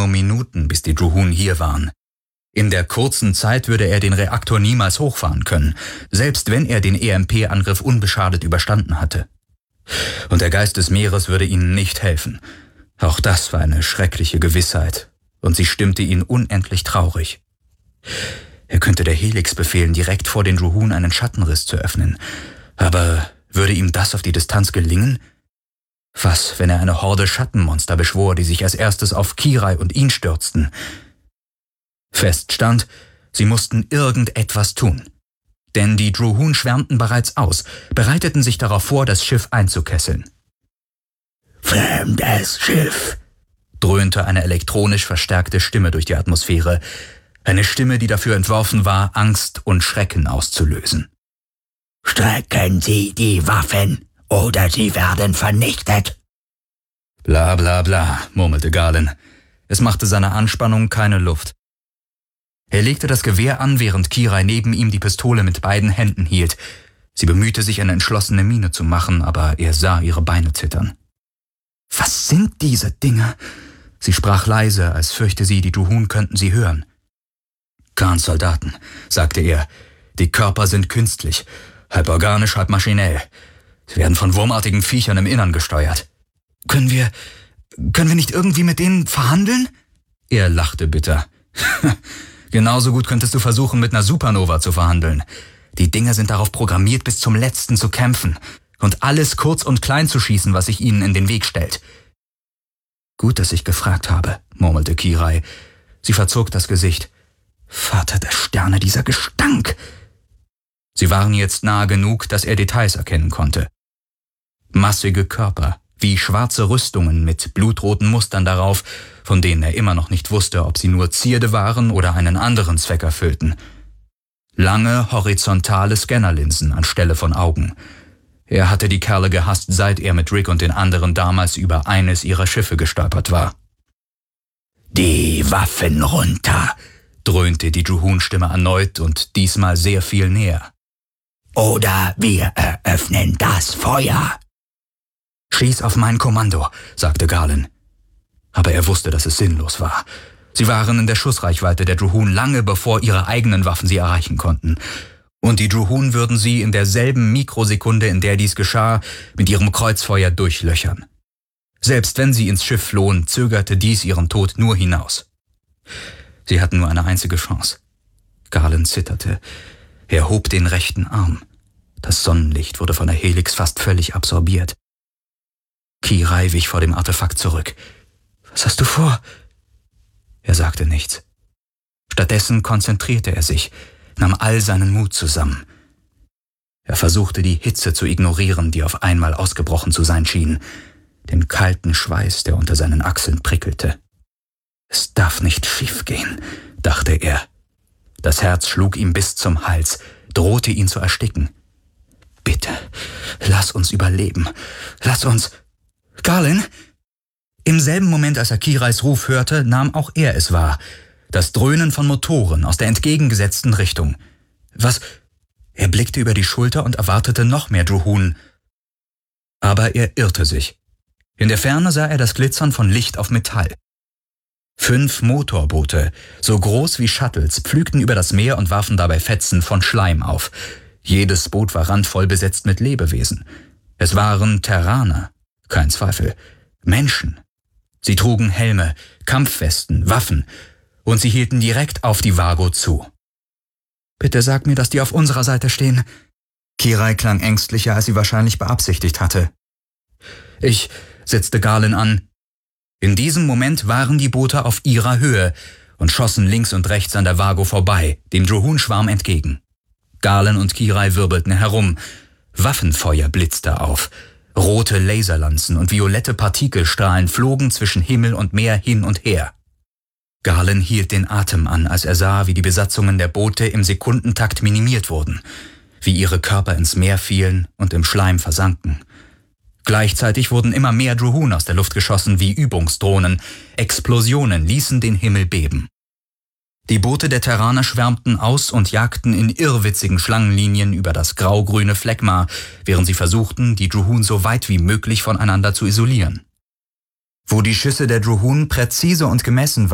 nur Minuten, bis die Drohnen hier waren. In der kurzen Zeit würde er den Reaktor niemals hochfahren können, selbst wenn er den EMP-Angriff unbeschadet überstanden hatte. Und der Geist des Meeres würde ihnen nicht helfen. Auch das war eine schreckliche Gewissheit, und sie stimmte ihn unendlich traurig. Er könnte der Helix befehlen, direkt vor den Drohnen einen Schattenriss zu öffnen. Aber würde ihm das auf die Distanz gelingen? Was, wenn er eine Horde Schattenmonster beschwor, die sich als erstes auf Kirai und ihn stürzten? Fest stand, sie mussten irgendetwas tun. Denn die Drohnen schwärmten bereits aus, bereiteten sich darauf vor, das Schiff einzukesseln. »Fremdes Schiff«, dröhnte eine elektronisch verstärkte Stimme durch die Atmosphäre. Eine Stimme, die dafür entworfen war, Angst und Schrecken auszulösen. »Strecken Sie die Waffen, oder sie werden vernichtet.« Bla bla bla, murmelte Galen. Es machte seiner Anspannung keine Luft. Er legte das Gewehr an, während Kirai neben ihm die Pistole mit beiden Händen hielt. Sie bemühte sich, eine entschlossene Miene zu machen, aber er sah ihre Beine zittern. »Was sind diese Dinge?« Sie sprach leise, als fürchte sie, die Drohnen könnten sie hören. »Khans Soldaten«, sagte er. »Die Körper sind künstlich, halb organisch, halb maschinell. Sie werden von wurmartigen Viechern im Innern gesteuert. Können wir nicht irgendwie mit denen verhandeln?« Er lachte bitter. »Genauso gut könntest du versuchen, mit einer Supernova zu verhandeln. Die Dinger sind darauf programmiert, bis zum Letzten zu kämpfen und alles kurz und klein zu schießen, was sich ihnen in den Weg stellt.« »Gut, dass ich gefragt habe«, murmelte Kirai. Sie verzog das Gesicht. »Vater der Sterne, dieser Gestank!« Sie waren jetzt nahe genug, dass er Details erkennen konnte. Massige Körper, wie schwarze Rüstungen mit blutroten Mustern darauf, von denen er immer noch nicht wusste, ob sie nur Zierde waren oder einen anderen Zweck erfüllten. Lange, horizontale Scannerlinsen anstelle von Augen. Er hatte die Kerle gehasst, seit er mit Rick und den anderen damals über eines ihrer Schiffe gestolpert war. »Die Waffen runter«, dröhnte die Drohnen-Stimme erneut und diesmal sehr viel näher. »Oder wir eröffnen das Feuer.« »Schieß auf mein Kommando«, sagte Galen. Aber er wusste, dass es sinnlos war. Sie waren in der Schussreichweite der Drohnen lange bevor ihre eigenen Waffen sie erreichen konnten. Und die Drohnen würden sie in derselben Mikrosekunde, in der dies geschah, mit ihrem Kreuzfeuer durchlöchern. Selbst wenn sie ins Schiff flohen, zögerte dies ihren Tod nur hinaus. Sie hatten nur eine einzige Chance. Galen zitterte. Er hob den rechten Arm. Das Sonnenlicht wurde von der Helix fast völlig absorbiert. Kirai wich vor dem Artefakt zurück. »Was hast du vor?« Er sagte nichts. Stattdessen konzentrierte er sich, nahm all seinen Mut zusammen. Er versuchte, die Hitze zu ignorieren, die auf einmal ausgebrochen zu sein schien, den kalten Schweiß, der unter seinen Achseln prickelte. »Es darf nicht schiefgehen«, dachte er. Das Herz schlug ihm bis zum Hals, drohte ihn zu ersticken. »Bitte, lass uns überleben. Lass uns...« »Galen?« Im selben Moment, als er Kirais Ruf hörte, nahm auch er es wahr. Das Dröhnen von Motoren aus der entgegengesetzten Richtung. Was? Er blickte über die Schulter und erwartete noch mehr Drohnen. Aber er irrte sich. In der Ferne sah er das Glitzern von Licht auf Metall. 5 Motorboote, so groß wie Shuttles, pflügten über das Meer und warfen dabei Fetzen von Schleim auf. Jedes Boot war randvoll besetzt mit Lebewesen. Es waren Terraner, kein Zweifel, Menschen. Sie trugen Helme, Kampfwesten, Waffen und sie hielten direkt auf die Vago zu. »Bitte sag mir, dass die auf unserer Seite stehen.« Kirai klang ängstlicher, als sie wahrscheinlich beabsichtigt hatte. »Ich«, setzte Galen an. In diesem Moment waren die Boote auf ihrer Höhe und schossen links und rechts an der Vago vorbei, dem Drohnen-Schwarm entgegen. Galen und Kirai wirbelten herum. Waffenfeuer blitzte auf. Rote Laserlanzen und violette Partikelstrahlen flogen zwischen Himmel und Meer hin und her. Galen hielt den Atem an, als er sah, wie die Besatzungen der Boote im Sekundentakt minimiert wurden, wie ihre Körper ins Meer fielen und im Schleim versanken. Gleichzeitig wurden immer mehr Drohnen aus der Luft geschossen wie Übungsdrohnen. Explosionen ließen den Himmel beben. Die Boote der Terraner schwärmten aus und jagten in irrwitzigen Schlangenlinien über das grau-grüne Phlegma, während sie versuchten, die Drohnen so weit wie möglich voneinander zu isolieren. Wo die Schüsse der Drohnen präzise und gemessen